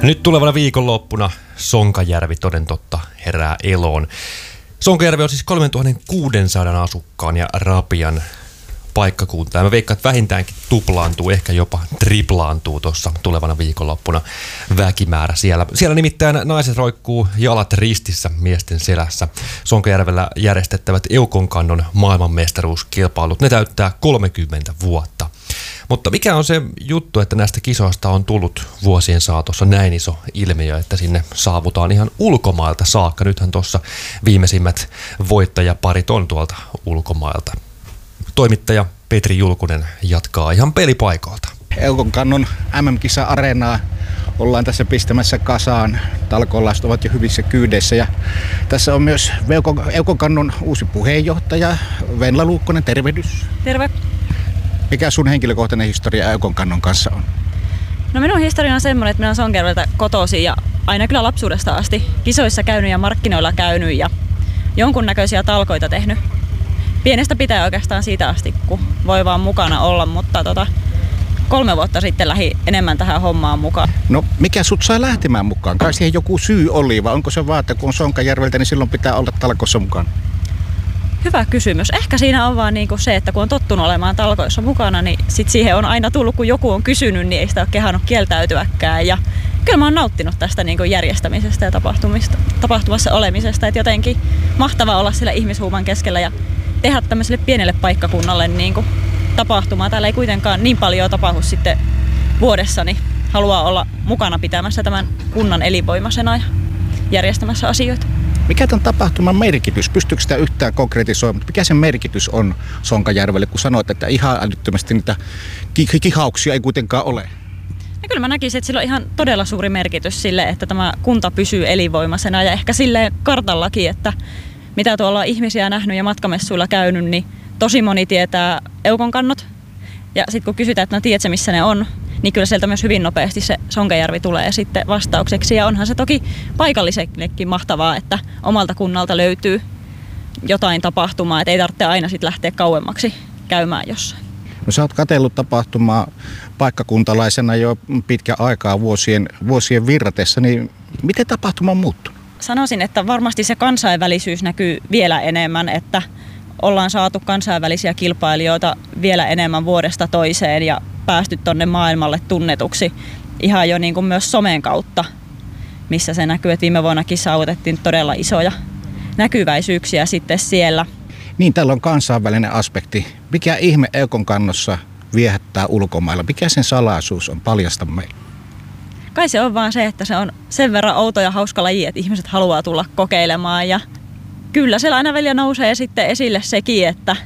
Nyt tulevana viikonloppuna Sonkajärvi toden totta herää eloon. Sonkajärvi on siis 3600 asukkaan ja rapian paikkakunta. Ja mä veikkaan, että vähintäänkin tuplaantuu, ehkä jopa triplaantuu tuossa tulevana viikonloppuna väkimäärä siellä. Siellä nimittäin naiset roikkuu jalat ristissä miesten selässä. Sonkajärvellä järjestettävät Eukonkannon maailmanmestaruuskilpailut, ne täyttää 30 vuotta. Mutta mikä on se juttu, että näistä kisoista on tullut vuosien saatossa näin iso ilmiö, että sinne saavutaan ihan ulkomailta saakka? Nythän tuossa viimeisimmät voittajaparit on tuolta ulkomailta. Toimittaja Petri Julkunen jatkaa ihan pelipaikoilta. Eukonkannon MM-kisa-areenaa ollaan tässä pistämässä kasaan. Talkoolaiset ovat jo hyvissä kyydeissä. Ja tässä on myös Eukonkannon uusi puheenjohtaja Venla Luukkonen. Tervehdys. Terve. Mikä sun henkilökohtainen historia Eukonkannon kanssa on? No minun historia on semmoinen, että minä olen Sonkajärveltä kotoisin ja aina kyllä lapsuudesta asti kisoissa käynyt ja markkinoilla käynyt ja jonkunnäköisiä talkoita tehnyt. Pienestä pitää oikeastaan siitä asti, kun voi vaan mukana olla, mutta 3 vuotta sitten lähdin enemmän tähän hommaan mukaan. No mikä sut sai lähtemään mukaan? Kai siihen joku syy oli, vai onko se vaan, että kun on Sonkajärveltä, niin silloin pitää olla talkoissa mukana? Hyvä kysymys. Ehkä siinä on vaan niinku se, että kun on tottunut olemaan talkoissa mukana, niin sit siihen on aina tullut, kun joku on kysynyt, niin ei sitä ole kehannut kieltäytyäkään. Ja kyllä mä oon nauttinut tästä niinku järjestämisestä ja tapahtumassa olemisesta. Et jotenkin mahtavaa olla siellä ihmishuuman keskellä ja tehdä tämmöiselle pienelle paikkakunnalle niinku tapahtumaa. Täällä ei kuitenkaan niin paljon tapahdu sitten vuodessa, niin haluaa olla mukana pitämässä tämän kunnan elinvoimaisena ja järjestämässä asioita. Mikä tämän tapahtuman merkitys? Pystyykö sitä yhtään konkretisoimaan? Mikä sen merkitys on Sonkajärvelle, kun sanoit, että ihan älyttömästi niitä kihauksia ei kuitenkaan ole? Ja kyllä mä näkisin, että sillä on ihan todella suuri merkitys sille, että tämä kunta pysyy elinvoimaisena ja ehkä silleen kartallakin, että mitä tuolla on ihmisiä nähnyt ja matkamessuilla käynyt, niin tosi moni tietää Eukonkannot. Ja sitten kun kysytään, että no tiedätkö missä ne on, niin kyllä sieltä myös hyvin nopeasti se Sonkajärvi tulee sitten vastaukseksi. Ja onhan se toki paikallisellekin mahtavaa, että omalta kunnalta löytyy jotain tapahtumaa, että ei tarvitse aina sitten lähteä kauemmaksi käymään jossain. No sä oot katsellut tapahtumaa paikkakuntalaisena jo pitkä aikaa vuosien virratessa, niin miten tapahtuma on muuttunut? Sanoisin, että varmasti se kansainvälisyys näkyy vielä enemmän, että ollaan saatu kansainvälisiä kilpailijoita vielä enemmän vuodesta toiseen ja päästy tonne maailmalle tunnetuksi ihan jo niin kuin myös somen kautta, missä se näkyy, että viime vuonnakin saavutettiin todella isoja näkyväisyyksiä sitten siellä. Niin, täällä on kansainvälinen aspekti. Mikä ihme Eukonkannossa viehättää ulkomailla? Mikä sen salaisuus on? Paljasta meille. Kai se on vaan se, että se on sen verran outo ja hauska laji, että ihmiset haluaa tulla kokeilemaan ja kyllä siellä aina välillä nousee sitten esille sekin, että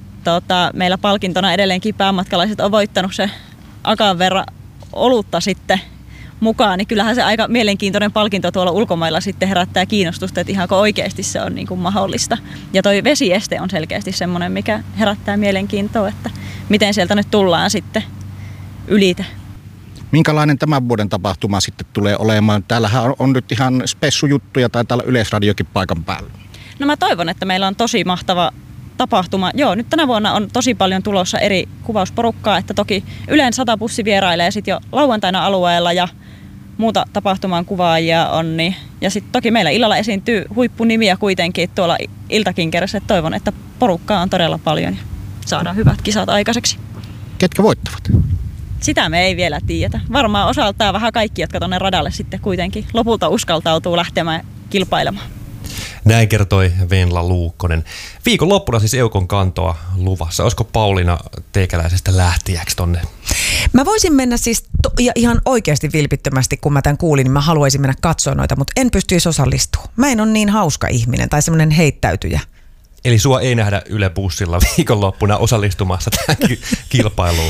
meillä palkintona edelleenkin päämatkalaiset on voittanut se akan verran olutta sitten mukaan, niin kyllähän se aika mielenkiintoinen palkinto tuolla ulkomailla sitten herättää kiinnostusta, että ihanko oikeasti se on niin kuin mahdollista. Ja toi vesieste on selkeästi semmoinen, mikä herättää mielenkiintoa, että miten sieltä nyt tullaan sitten ylite. Minkälainen tämän vuoden tapahtuma sitten tulee olemaan? Täällähän on nyt ihan spessujuttuja tai täällä Yleisradiokin paikan päällä. No mä toivon, että meillä on tosi mahtava tapahtuma. Joo, nyt tänä vuonna on tosi paljon tulossa eri kuvausporukkaa, että toki Ylen 100 bussi vierailee sitten jo lauantaina alueella ja muuta tapahtuman kuvaajia on. Niin. Ja sitten toki meillä illalla esiintyy huippunimiä kuitenkin tuolla Iltakinkeressä. Toivon, että porukkaa on todella paljon ja saadaan hyvät kisat aikaiseksi. Ketkä voittavat? Sitä me ei vielä tiedetä. Varmaan osaltaan vähän kaikki, jotka tuonne radalle sitten kuitenkin lopulta uskaltautuu lähtemään kilpailemaan. Näin kertoi Venla Luukkonen. Viikonloppuna siis Eukonkantoa luvassa. Olisiko Pauliina teikäläisestä lähtijäksi tonne? Mä voisin mennä siis ja ihan oikeasti vilpittömästi, kun mä tämän kuulin, niin mä haluaisin mennä katsoa noita, mutta en pystyisi osallistumaan. Mä en ole niin hauska ihminen tai semmoinen heittäytyjä. Eli sua ei nähdä Yle bussilla viikonloppuna osallistumassa tähän kilpailuun?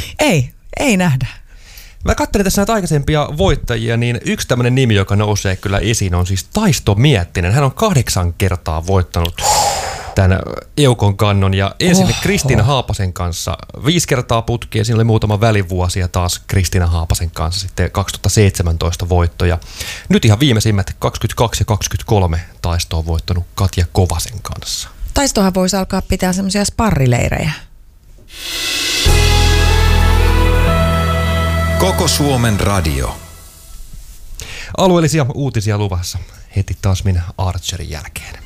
Ei nähdä. Mä katselin tässä näitä aikaisempia voittajia, niin yksi tämmöinen nimi, joka nousee kyllä esiin, on siis Taisto Miettinen. Hän on 8 kertaa voittanut tämän Eukonkannon ja ensin Kristiina Haapasen kanssa 5 kertaa putkeen. Siinä oli muutama välivuosi ja taas Kristiina Haapasen kanssa sitten 2017 voittoja. Nyt ihan viimeisimmät 22 ja 23 Taisto on voittanut Katja Kovasen kanssa. Taistohan voisi alkaa pitää semmoisia sparrileirejä. Koko Suomen radio. Alueellisia uutisia luvassa heti Tasmin Archerin jälkeen.